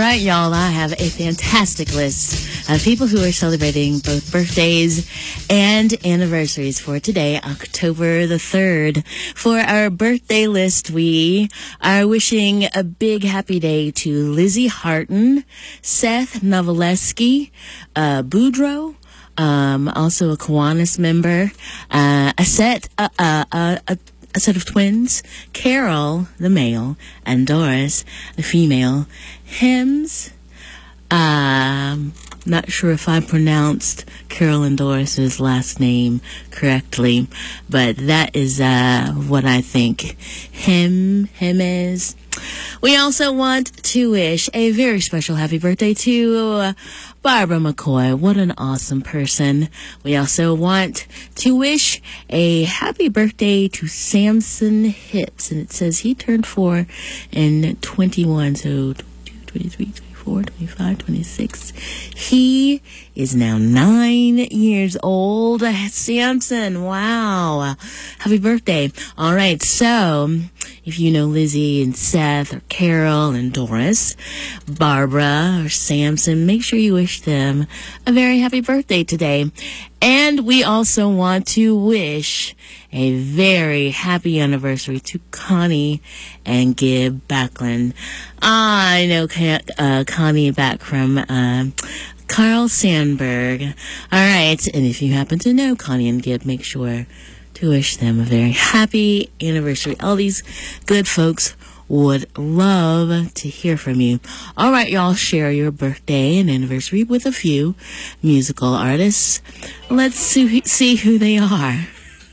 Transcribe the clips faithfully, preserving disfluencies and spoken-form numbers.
right, y'all, I have a fantastic list of people who are celebrating both birthdays and anniversaries for today, October the third. For our birthday list, we are wishing a big happy day to Lizzie Harton, Seth Novaleski, uh, Boudreaux, um, also a Kiwanis member, uh, a set, uh, uh, uh, a A set of twins, Carol, the male, and Doris, the female. Hymns, um, not sure if I pronounced Carol and Doris's last name correctly, but that is uh, what I think him, him is. We also want to wish a very special happy birthday to uh, Barbara McCoy. What an awesome person. We also want to wish a happy birthday to Samson Hips. And it says he turned four in twenty-one, so twenty-three, twenty-four, twenty-five, twenty-six. He is now nine years old. Samson, wow. Happy birthday. All right, so if you know Lizzie and Seth or Carol and Doris, Barbara or Samson, make sure you wish them a very happy birthday today. And we also want to wish a very happy anniversary to Connie and Gib Backlund. I know uh, Connie back from uh, Carl Sandburg. All right, and if you happen to know Connie and Gib, make sure to wish them a very happy anniversary. All these good folks would love to hear from you. All right, y'all, share your birthday and anniversary with a few musical artists. Let's see who they are.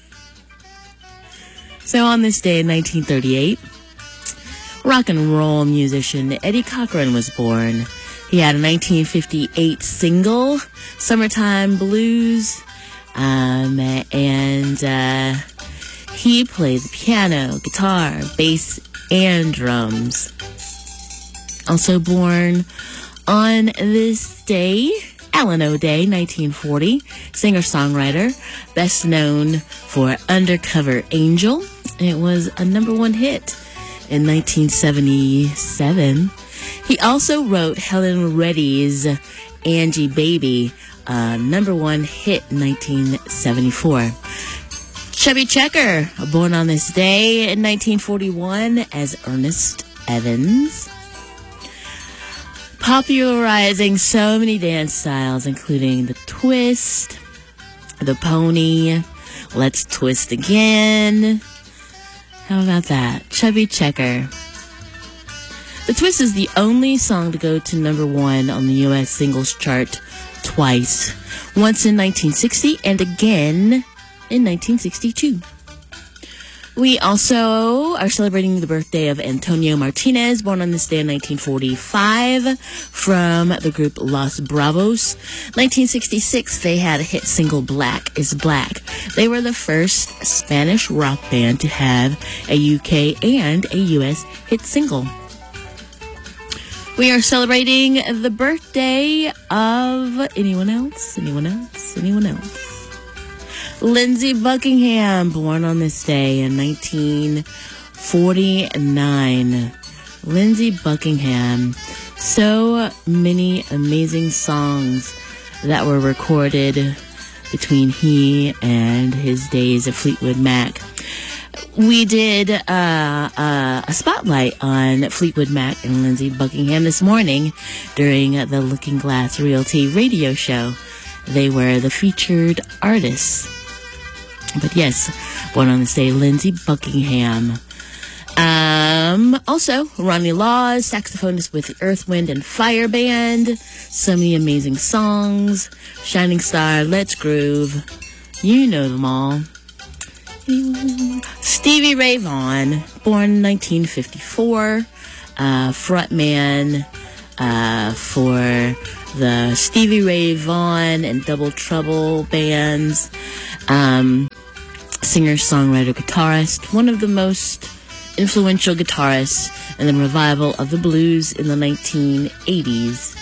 So on this day in nineteen thirty-eight, rock and roll musician Eddie Cochran was born. He had a nineteen fifty-eight single, Summertime Blues, um, and uh, he played the piano, guitar, bass, and drums. Also born on this day, Alan O'Day, nineteen forty, singer-songwriter, best known for Undercover Angel. It was a number one hit in nineteen seventy-seven. He also wrote Helen Reddy's Angie Baby, a number one hit in nineteen seventy-four. Chubby Checker, born on this day in nineteen forty-one as Ernest Evans, popularizing so many dance styles, including the twist, the pony, let's twist again. How about that? Chubby Checker. The Twist is the only song to go to number one on the U S singles chart twice. Once in nineteen sixty and again in nineteen sixty-two. We also are celebrating the birthday of Antonio Martinez, born on this day in nineteen forty-five, from the group Los Bravos. nineteen sixty-six, they had a hit single, Black is Black. They were the first Spanish rock band to have a U K and a U S hit single. We are celebrating the birthday of anyone else, anyone else, anyone else. Lindsey Buckingham, born on this day in nineteen forty-nine. Lindsey Buckingham. So many amazing songs that were recorded between he and his days of Fleetwood Mac. We did uh, uh, a spotlight on Fleetwood Mac and Lindsey Buckingham this morning during the Looking Glass Realty radio show. They were the featured artists. But yes, born on this day, Lindsey Buckingham. Um, also, Ronnie Laws, saxophonist with the Earth, Wind, and Fire Band. So many amazing songs. Shining Star, Let's Groove. You know them all. Stevie Ray Vaughan, born in nineteen fifty-four. Uh, frontman uh, for the Stevie Ray Vaughan and Double Trouble bands. Um... Singer, songwriter, guitarist, one of the most influential guitarists in the revival of the blues in the nineteen eighties.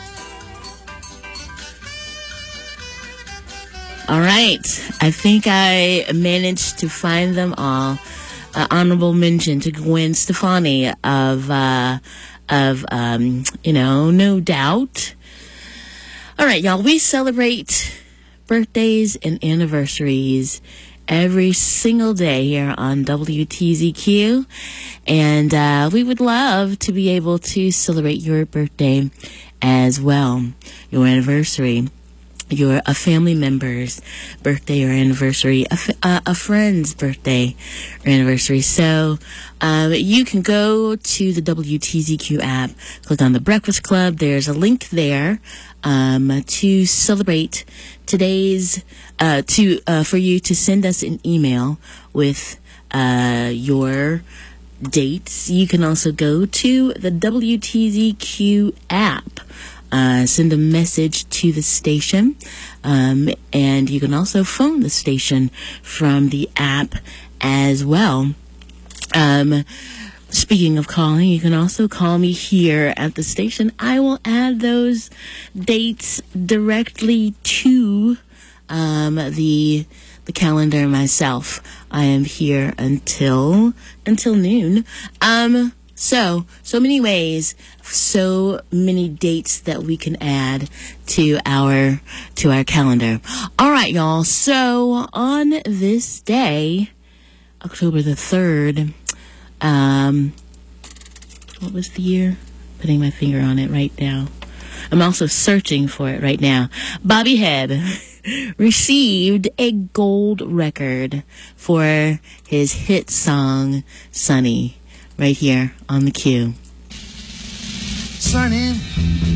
All right, I think I managed to find them all. Uh, honorable mention to Gwen Stefani of uh, of, um, you know, no doubt. All right, y'all, we celebrate birthdays and anniversaries every single day here on W T Z Q. And uh, we would love to be able to celebrate your birthday as well, your anniversary, your a family member's birthday or anniversary, a, f- uh, a friend's birthday or anniversary. So um, you can go to the W T Z Q app, click on the Breakfast Club. There's a link there um, to celebrate today's, uh, to uh, for you to send us an email with uh, your dates. You can also go to the W T Z Q app. Uh, send a message to the station, um, and you can also phone the station from the app as well. Um, speaking of calling, you can also call me here at the station. I will add those dates directly to um, the the calendar myself. I am here until until noon. Um, So, so many ways, so many dates that we can add to our, to our calendar. All right, y'all. So on this day, October the third, um, what was the year? Putting my finger on it right now. I'm also searching for it right now. Bobby Hebb received a gold record for his hit song, Sunny. Right here on the Q. Sunny.